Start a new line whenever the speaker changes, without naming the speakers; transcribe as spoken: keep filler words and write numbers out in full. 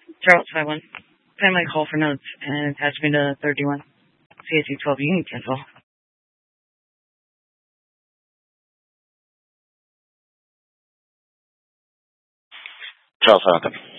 Charles five one. Find my call for notes and attach me to thirty-one. C S U twelve, you can cancel.
Charles Hampton.